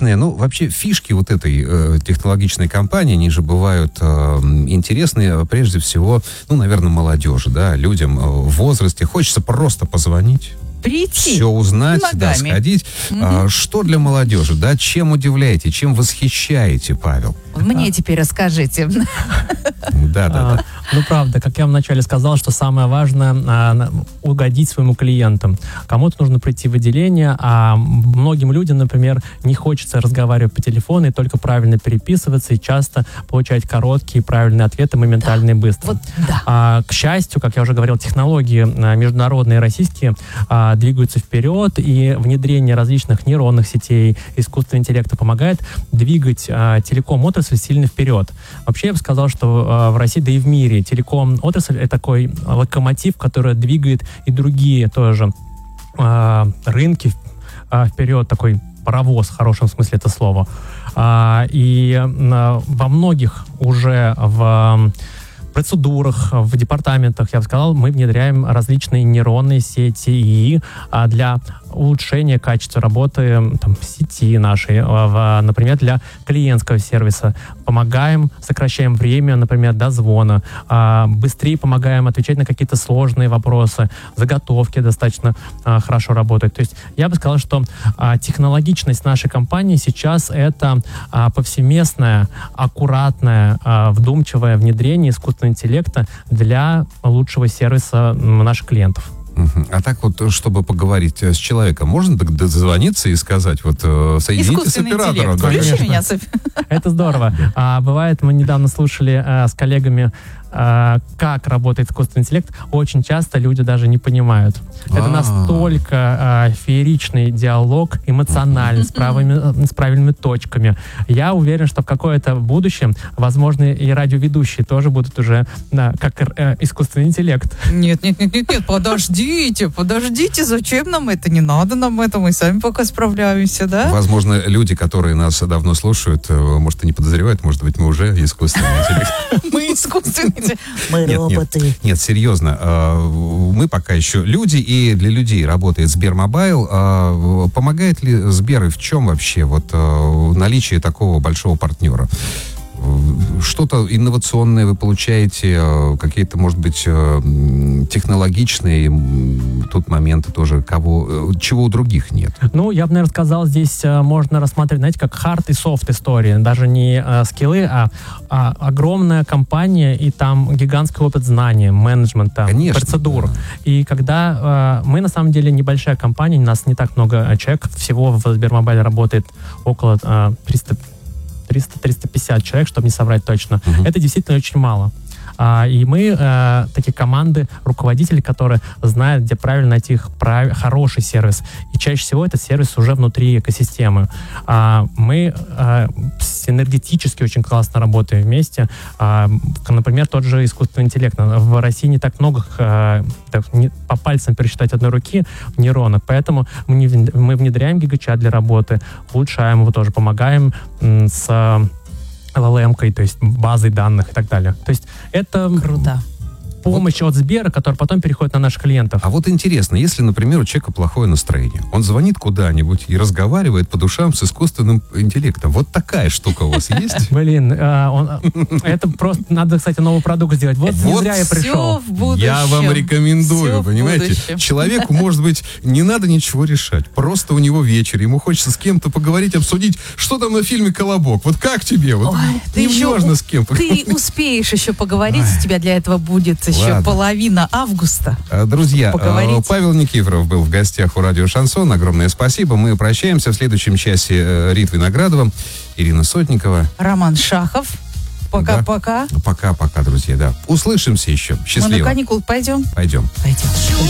технологичные, ну, вообще фишки вот этой технологичной компании, они же бывают интересны прежде всего, ну, наверное, молодежи, да, людям в возрасте. Хочется просто позвонить. Прийти. Все узнать, ногами. да, сходить. Что для молодежи, да? Чем удивляете, чем восхищаете, Павел? Мне теперь расскажите. Да. Ну, правда, как я вначале сказал, что самое важное угодить своему клиенту. Кому-то нужно прийти в отделение, а многим людям, например, не хочется разговаривать по телефону и только правильно переписываться и часто получать короткие правильные ответы моментально и быстро. Вот, да. К счастью, как я уже говорил, технологии международные и российские двигаются вперед, и внедрение различных нейронных сетей, искусственного интеллекта помогает двигать телеком-отрасль сильно вперед. Вообще, я бы сказал, что в России, да и в мире, телеком-отрасль — это такой локомотив, который двигает и другие тоже рынки вперед, такой паровоз в хорошем смысле этого слова. И во многих уже в процедурах, в департаментах, я бы сказал, мы внедряем различные нейронные сети ИИ для улучшения качества работы сети нашей, например, для клиентского сервиса. Помогаем, сокращаем время, например, дозвона, быстрее помогаем отвечать на какие-то сложные вопросы, заготовки достаточно хорошо работают. То есть я бы сказал, что технологичность нашей компании сейчас это повсеместное, аккуратное, вдумчивое внедрение искусственного интеллекта для лучшего сервиса наших клиентов. А так вот, чтобы поговорить с человеком, можно дозвониться и сказать, вот, соедините с оператором? Да, включи меня. Это здорово. Бывает, мы недавно слушали с коллегами, как работает искусственный интеллект. Очень часто люди даже не понимают. Это настолько фееричный диалог, эмоциональный, с правильными точками. Я уверен, что в какое-то будущем, возможно, и радиоведущие тоже будут уже как искусственный интеллект. Нет, подождите, зачем нам это? Не надо нам это, мы сами пока справляемся, да? Возможно, люди, которые нас давно слушают, может, и не подозревают, может быть, мы уже искусственный интеллект. Мы искусственные. Мы роботы. Нет, серьезно. Мы пока еще люди, и для людей работает Сбермобайл. Помогает ли Сбер и в чем вообще вот наличие такого большого партнера? Что-то инновационное вы получаете, какие-то, может быть, технологичные тут моменты тоже, чего у других нет? Ну, я бы, наверное, сказал, здесь можно рассматривать, знаете, как hard и soft истории. Даже не скиллы, а огромная компания, и там гигантский опыт знаний, менеджмента, процедур. Да. И когда мы, на самом деле, небольшая компания, у нас не так много человек, всего в Сбермобайле работает около 300-350 человек, чтобы не соврать точно. Это действительно очень мало. И мы такие команды, руководители, которые знают, где правильно найти хороший сервис. И чаще всего этот сервис уже внутри экосистемы. Мы синергетически очень классно работаем вместе. Например, тот же искусственный интеллект. В России не так много, по пальцам пересчитать одной руки, нейронов. Поэтому мы внедряем гигачат для работы, улучшаем его тоже, помогаем с LLM-кой, то есть базой данных и так далее. То есть это круто. Помощь от Сбера, которая потом переходит на наших клиентов. А вот интересно, если, например, у человека плохое настроение, он звонит куда-нибудь и разговаривает по душам с искусственным интеллектом. Вот такая штука у вас есть? Блин, это просто надо, кстати, новый продукт сделать. Вот не зря я пришел. Я вам рекомендую, понимаете? Человеку, может быть, не надо ничего решать. Просто у него вечер, ему хочется с кем-то поговорить, обсудить, что там на фильме «Колобок». Вот как тебе? Вот не важно с кем. Ты успеешь еще поговорить, у тебя для этого будет еще половина августа. Друзья, Павел Никифоров был в гостях у радио «Шансон». Огромное спасибо. Мы прощаемся. В следующем часе Рита Виноградова, Ирина Сотникова, Роман Шахов. Пока-пока. Пока-пока, друзья, да. Услышимся еще. Счастливо. Мы на каникулы пойдем? Пойдем.